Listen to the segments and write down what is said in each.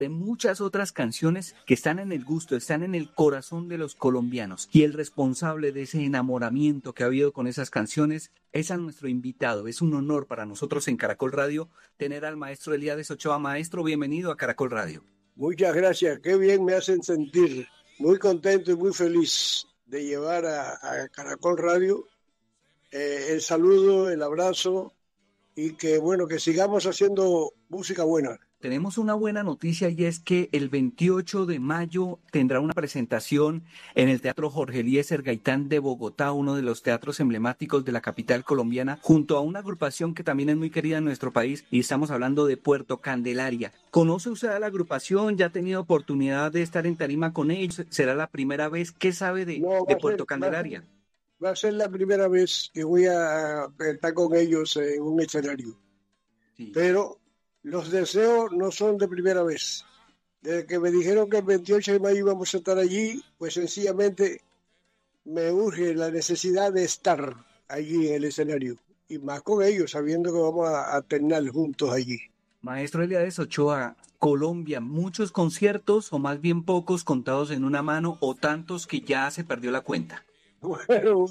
de muchas otras canciones que están en el gusto, están en el corazón de los colombianos. Y el responsable de ese enamoramiento que ha habido con esas canciones es a nuestro invitado. Es un honor para nosotros en Caracol Radio tener al maestro Elías Ochoa. Maestro, bienvenido a Caracol Radio. Muchas gracias, qué bien me hacen sentir. Muy contento y muy feliz de llevar a Caracol Radio el saludo, el abrazo y que bueno, que sigamos haciendo música buena. Tenemos una buena noticia y es que el 28 de mayo tendrá una presentación en el Teatro Jorge Eliezer Gaitán de Bogotá, uno de los teatros emblemáticos de la capital colombiana, junto a una agrupación que también es muy querida en nuestro país, y estamos hablando de Puerto Candelaria. ¿Conoce usted a la agrupación? ¿Ya ha tenido oportunidad de estar en tarima con ellos? ¿Será la primera vez? ¿Qué sabe de Puerto Candelaria? Va a ser la primera vez que voy a estar con ellos en un escenario. Sí. Pero los deseos no son de primera vez. Desde que me dijeron que el 28 de mayo íbamos a estar allí, pues sencillamente me urge la necesidad de estar allí en el escenario. Y más con ellos, sabiendo que vamos a terminar juntos allí. Maestro Elías Ochoa, Colombia, muchos conciertos o más bien pocos contados en una mano o tantos que ya se perdió la cuenta. Bueno.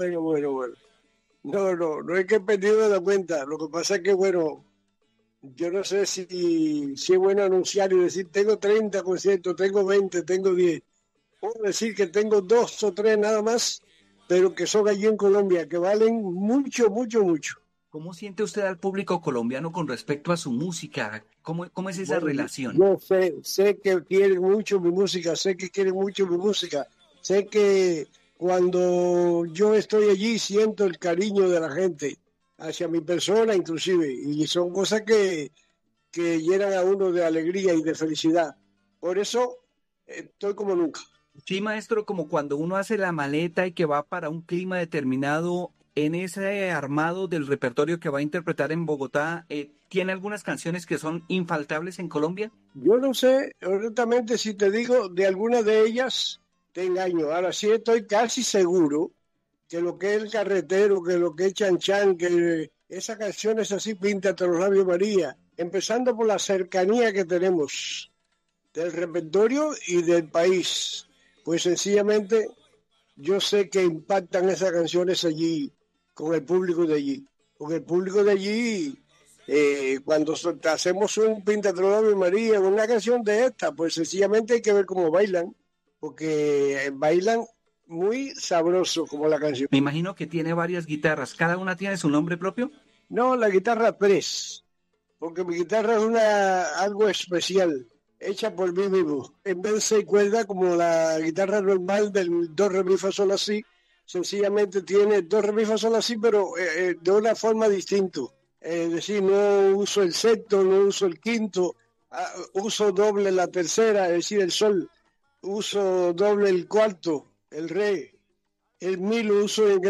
No es que he perdido la cuenta. Lo que pasa es que, bueno, yo no sé si es bueno anunciar y decir, tengo 30 conciertos, tengo 20, tengo 10. Puedo decir que tengo 2 o 3 nada más, pero que son allí en Colombia, que valen mucho. ¿Cómo siente usted al público colombiano con respecto a su música? ¿Cómo es esa relación? Yo sé que quieren mucho mi música, sé que cuando yo estoy allí siento el cariño de la gente hacia mi persona inclusive, y son cosas que llenan a uno de alegría y de felicidad. Por eso estoy como nunca. Sí, maestro, como cuando uno hace la maleta y que va para un clima determinado, en ese armado del repertorio que va a interpretar en Bogotá, ¿tiene algunas canciones que son infaltables en Colombia? Yo no sé, honestamente, si te digo de alguna de ellas, te engaño. Ahora sí estoy casi seguro que lo que es El Carretero, que lo que es Chan Chan, que esas canciones así, Píntate los labios María, empezando por la cercanía que tenemos del repertorio y del país, pues sencillamente yo sé que impactan esas canciones allí, con el público de allí. Con el público de allí, cuando hacemos un Píntate los labios María, una canción de esta, pues sencillamente hay que ver cómo bailan, porque bailan muy sabroso como la canción. Me imagino que tiene varias guitarras. ¿Cada una tiene su nombre propio? No, la guitarra 3, porque mi guitarra es algo especial, hecha por mí mismo. En vez de 6 cuerdas, como la guitarra normal del do, re, mi, fa, sol, la, si, sencillamente tiene do, re, mi, fa, sol, la, si, pero de una forma distinta. Es decir, no uso el sexto, no uso el quinto, uso doble la tercera, es decir, el sol. Uso doble el cuarto, el re, el mi lo uso en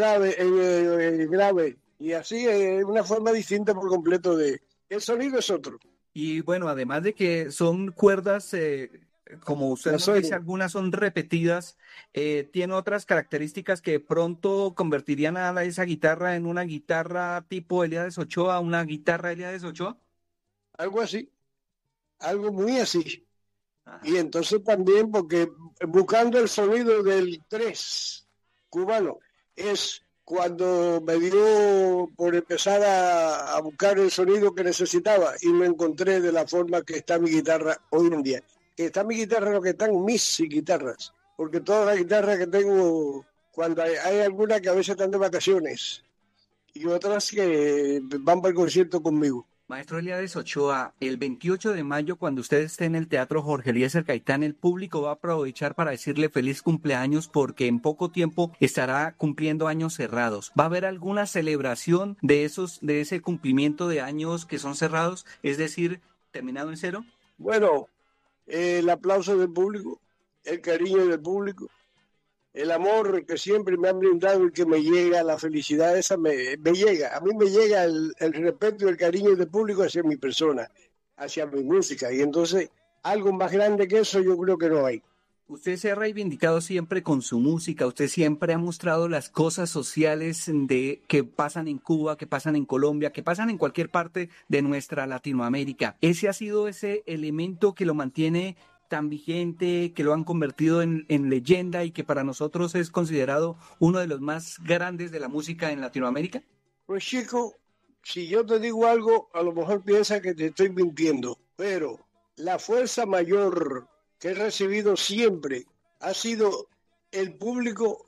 grave, y así es una forma distinta por completo el sonido es otro. Y bueno, además de que son cuerdas, como usted nos dice, algunas son repetidas, tiene otras características que de pronto convertirían a esa guitarra en una guitarra tipo Elías Ochoa, una guitarra Elías Ochoa. Algo así, algo muy así. Y entonces también, porque buscando el sonido del 3 cubano, es cuando me dio por empezar a buscar el sonido que necesitaba y me encontré de la forma que está mi guitarra hoy en día. Que está mi guitarra, lo que están mis guitarras, porque todas las guitarras que tengo, cuando hay algunas que a veces están de vacaciones y otras que van para el concierto conmigo. Maestro Elías Ochoa, el 28 de mayo, cuando usted esté en el Teatro Jorge Eliezer Gaitán, el público va a aprovechar para decirle feliz cumpleaños porque en poco tiempo estará cumpliendo años cerrados. ¿Va a haber alguna celebración de ese cumplimiento de años que son cerrados, es decir, terminado en cero? Bueno, el aplauso del público, el cariño del público, el amor que siempre me han brindado y que me llega, la felicidad esa me llega. A mí me llega el respeto y el cariño del público hacia mi persona, hacia mi música. Y entonces, algo más grande que eso yo creo que no hay. Usted se ha reivindicado siempre con su música, usted siempre ha mostrado las cosas sociales que pasan en Cuba, que pasan en Colombia, que pasan en cualquier parte de nuestra Latinoamérica. ¿Ese ha sido ese elemento que lo mantiene tan vigente, que lo han convertido en leyenda y que para nosotros es considerado uno de los más grandes de la música en Latinoamérica? Pues chico, si yo te digo algo, a lo mejor piensa que te estoy mintiendo, pero la fuerza mayor que he recibido siempre ha sido el público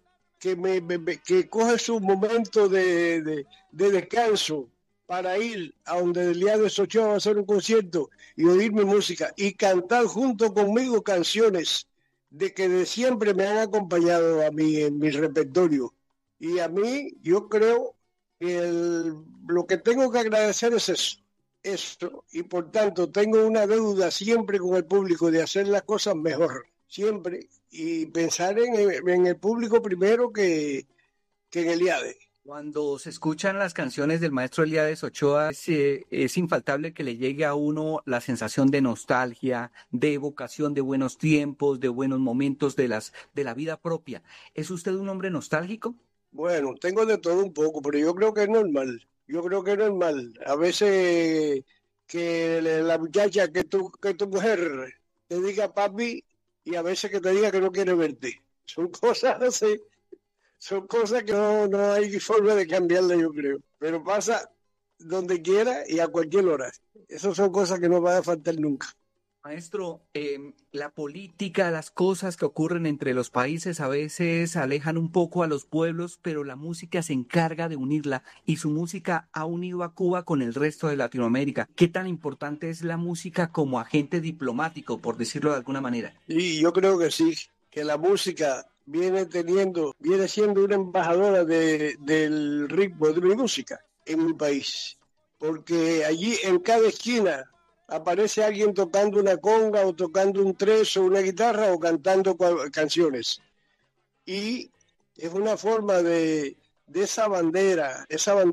que coge su momento de descanso para ir a donde Eliades Ochoa va a hacer un concierto y oír mi música y cantar junto conmigo canciones de siempre me han acompañado a mí en mi repertorio. Y a mí, yo creo que lo que tengo que agradecer es eso, y por tanto tengo una deuda siempre con el público de hacer las cosas mejor, siempre, y pensar en el público primero que en Eliades. Cuando se escuchan las canciones del maestro Eliades Ochoa, es infaltable que le llegue a uno la sensación de nostalgia, de evocación de buenos tiempos, de buenos momentos de la vida propia. ¿Es usted un hombre nostálgico? Bueno, tengo de todo un poco, pero yo creo que es normal. Yo creo que es normal. A veces que la muchacha, que tu mujer te diga papi, y a veces que te diga que no quiere verte. Son cosas así. Son cosas que no hay forma de cambiarlas, yo creo. Pero pasa donde quiera y a cualquier hora. Esas son cosas que no van a faltar nunca. Maestro, la política, las cosas que ocurren entre los países a veces alejan un poco a los pueblos, pero la música se encarga de unirla y su música ha unido a Cuba con el resto de Latinoamérica. ¿Qué tan importante es la música como agente diplomático, por decirlo de alguna manera? Y yo creo que sí, que la música viene siendo una embajadora del ritmo de mi música en mi país, porque allí en cada esquina aparece alguien tocando una conga o tocando un tres o una guitarra o cantando canciones, y es una forma de esa bandera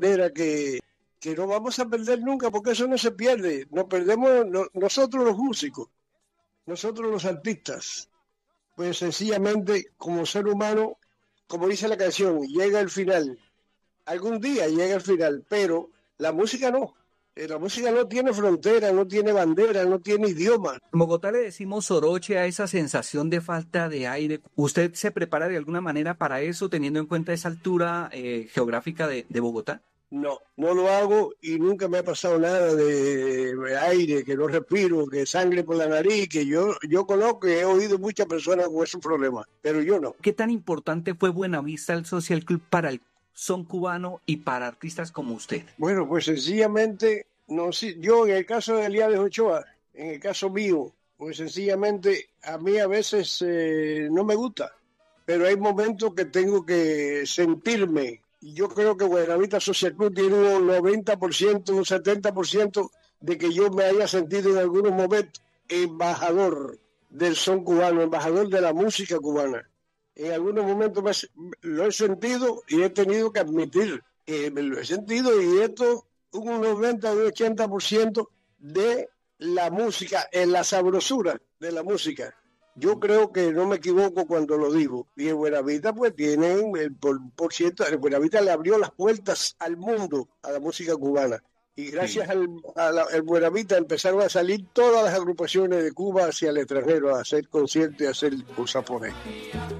que no vamos a perder nunca, porque eso no se pierde, nos perdemos nosotros los músicos, nosotros los artistas. Pues sencillamente, como ser humano, como dice la canción, llega el final. Algún día llega el final, pero la música no. La música no tiene frontera, no tiene bandera, no tiene idioma. En Bogotá le decimos soroche a esa sensación de falta de aire. ¿Usted se prepara de alguna manera para eso, teniendo en cuenta esa altura geográfica de Bogotá? No lo hago y nunca me ha pasado nada de aire, que no respiro, que sangre por la nariz, que yo conozco y he oído muchas personas con esos problemas, pero yo no. ¿Qué tan importante fue Buenavista el Social Club para el son cubano y para artistas como usted? Bueno, pues sencillamente, no, sí, yo en el caso de Eliades Ochoa, en el caso mío, pues sencillamente a mí a veces no me gusta, pero hay momentos que tengo que sentirme. Yo creo que Buenavista Social Club tiene un 90%, un 70% de que yo me haya sentido en algunos momentos embajador del son cubano, embajador de la música cubana. En algunos momentos lo he sentido y he tenido que admitir que me lo he sentido, y esto un 90 o un 80% de la música, en la sabrosura de la música. Yo creo que no me equivoco cuando lo digo. Y en Buenavista pues tienen, por cierto, en Buenavista le abrió las puertas al mundo, a la música cubana. Y gracias al Buenavista empezaron a salir todas las agrupaciones de Cuba hacia el extranjero a hacer conciertos y a hacer cosas por ahí.